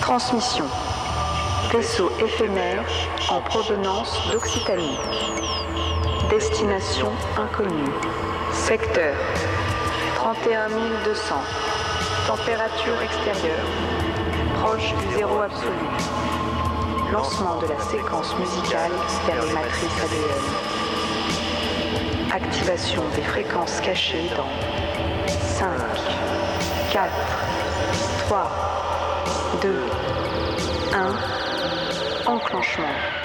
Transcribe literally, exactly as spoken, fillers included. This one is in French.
Transmission. Vaisseau éphémère en provenance d'Occitanie. Destination inconnue. Secteur trente et un mille deux cents. Température extérieure. Proche du zéro absolu. Lancement de la séquence musicale vers les matrices A D N. Activation des fréquences cachées dans cinq, quatre, trois, deux, un. Enclenchement.